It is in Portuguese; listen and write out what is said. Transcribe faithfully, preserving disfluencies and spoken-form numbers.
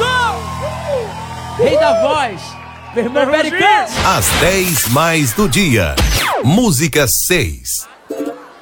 Rei da voz. Meu irmão Pericão. Às dez mais do dia. Música seis.